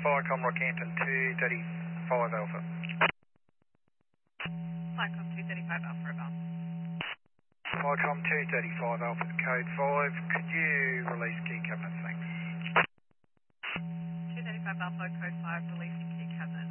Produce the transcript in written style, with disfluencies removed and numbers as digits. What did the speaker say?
Flycom Rockhampton 235 Alpha. Flycom 235 Alpha, about. Flycom 235 Alpha, code 5. Could you release key cabinets, thanks? 235 Alpha, code 5, release